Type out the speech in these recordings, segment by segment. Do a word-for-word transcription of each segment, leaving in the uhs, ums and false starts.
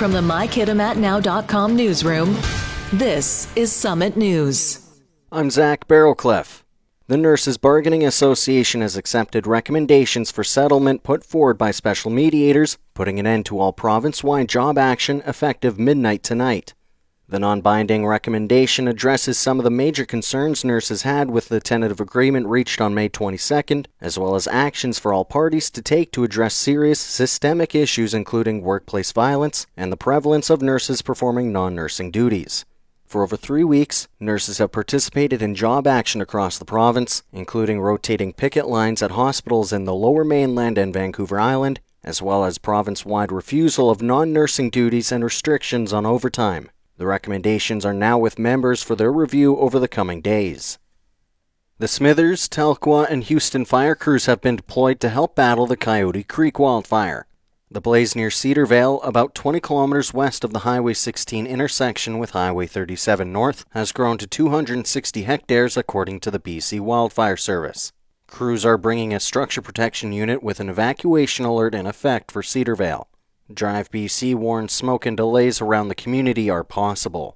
From the my kitimat now dot com newsroom, this is Summit News. I'm Zach Barrowcliff. The Nurses Bargaining Association has accepted recommendations for settlement put forward by special mediators, putting an end to all province-wide job action effective midnight tonight. The non-binding recommendation addresses some of the major concerns nurses had with the tentative agreement reached on May twenty-second, as well as actions for all parties to take to address serious systemic issues including workplace violence and the prevalence of nurses performing non-nursing duties. For over three weeks, nurses have participated in job action across the province, including rotating picket lines at hospitals in the Lower Mainland and Vancouver Island, as well as province-wide refusal of non-nursing duties and restrictions on overtime. The recommendations are now with members for their review over the coming days. The Smithers, Telkwa, and Houston fire crews have been deployed to help battle the Coyote Creek wildfire. The blaze near Cedarvale, about twenty kilometers west of the Highway sixteen intersection with Highway thirty-seven North, has grown to two hundred sixty hectares according to the B C Wildfire Service. Crews are bringing a structure protection unit with an evacuation alert in effect for Cedarvale. Drive B C warns smoke and delays around the community are possible.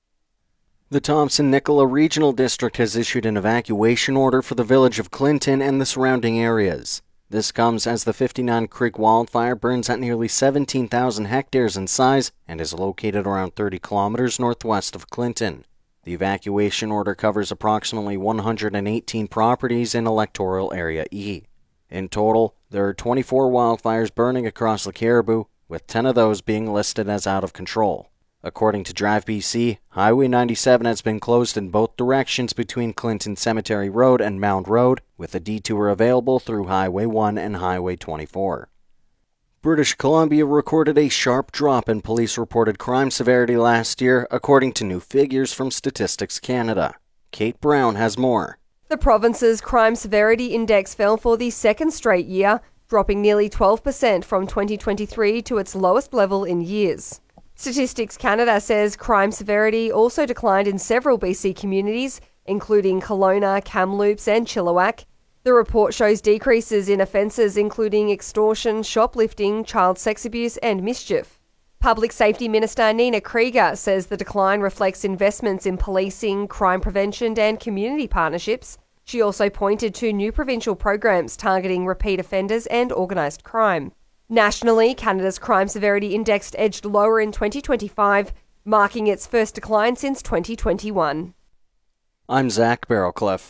The Thompson-Nicola Regional District has issued an evacuation order for the village of Clinton and the surrounding areas. This comes as the fifty-nine Creek wildfire burns at nearly seventeen thousand hectares in size and is located around thirty kilometers northwest of Clinton. The evacuation order covers approximately one hundred eighteen properties in Electoral Area E. In total, there are twenty-four wildfires burning across the Caribou, with ten of those being listed as out of control. According to Drive B C, Highway ninety-seven has been closed in both directions between Clinton Cemetery Road and Mound Road, with a detour available through Highway one and Highway twenty-four. British Columbia recorded a sharp drop in police-reported crime severity last year, according to new figures from Statistics Canada. Kate Brown has more. The province's crime severity index fell for the second straight year, dropping nearly twelve percent from twenty twenty-three to its lowest level in years. Statistics Canada says crime severity also declined in several B C communities, including Kelowna, Kamloops and Chilliwack. The report shows decreases in offences including extortion, shoplifting, child sex abuse and mischief. Public Safety Minister Nina Krieger says the decline reflects investments in policing, crime prevention and community partnerships. She also pointed to new provincial programs targeting repeat offenders and organised crime. Nationally, Canada's crime severity index edged lower in twenty twenty-five, marking its first decline since twenty twenty-one. I'm Zach Barrowcliff.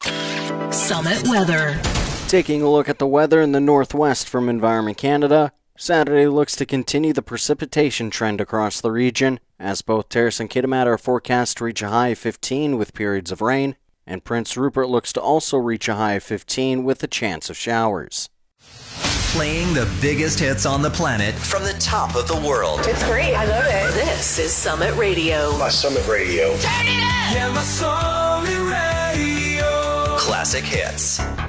Summit Weather. Taking a look at the weather in the northwest from Environment Canada, Saturday looks to continue the precipitation trend across the region, as both Terrace and Kitimat are forecast to reach a high of fifteen with periods of rain, and Prince Rupert looks to also reach a high of fifteen with a chance of showers. Playing the biggest hits on the planet from the top of the world. It's great. I love it. This is Summit Radio. My Summit Radio. Turn it up! Yeah, my Summit Radio. Classic hits.